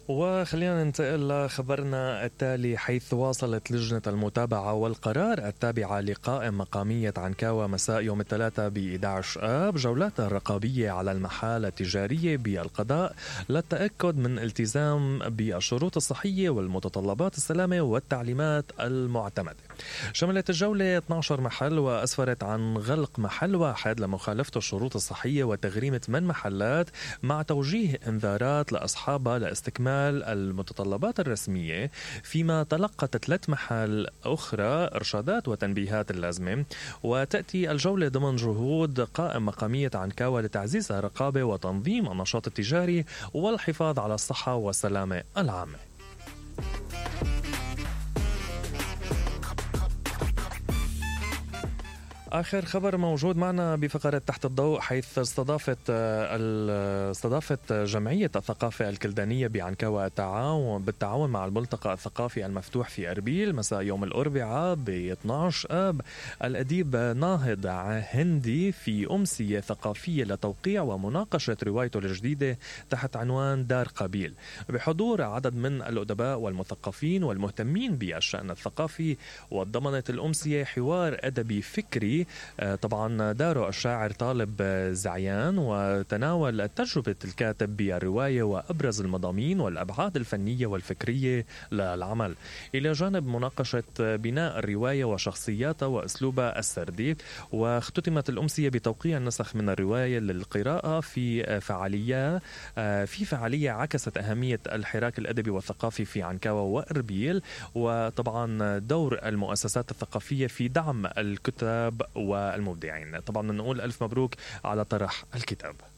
وخلينا ننتقل لخبرنا التالي، حيث واصلت لجنة المتابعة والقرار التابعة لقائم مقامية عنكاوى مساء يوم الثلاثاء ب11 آب جولاتها الرقابية على المحال التجارية بالقضاء للتأكد من التزام بالشروط الصحية والمتطلبات السلامة والتعليمات المعتمدة. شملت الجولة 12 محل وأسفرت عن غلق محل واحد لمخالفة الشروط الصحية وتغريمة 8 محلات مع توجيه انذارات لأصحابها لاستكمال المتطلبات الرسمية، فيما تلقت 3 محل أخرى إرشادات وتنبيهات اللازمة. وتأتي الجولة ضمن جهود قائم مقامية عنكاوى لتعزيز الرقابة وتنظيم النشاط التجاري والحفاظ على الصحة والسلامة العامة. آخر خبر موجود معنا بفقرة تحت الضوء، حيث استضافت جمعية الثقافة الكلدانية بعنكاوى بالتعاون مع الملتقى الثقافي المفتوح في أربيل مساء يوم الأربعاء ب 12 آب الأديب ناهض هندي في أمسية ثقافية لتوقيع ومناقشة روايته الجديدة تحت عنوان دار قبيل، بحضور عدد من الأدباء والمثقفين والمهتمين بالشأن الثقافي. وضمنت الأمسية حوار أدبي فكري طبعا داره الشاعر طالب زعيان، وتناول تجربة الكاتب بالرواية وأبرز المضامين والأبعاد الفنية والفكرية للعمل، إلى جانب مناقشة بناء الرواية وشخصياتها وأسلوبها السردي. واختتمت الأمسية بتوقيع نسخ من الرواية للقراءة في فعالية عكست أهمية الحراك الأدبي والثقافي في عنكاوى وأربيل، وطبعا دور المؤسسات الثقافية في دعم الكتاب والمبدعين. طبعا نقول ألف مبروك على طرح الكتاب.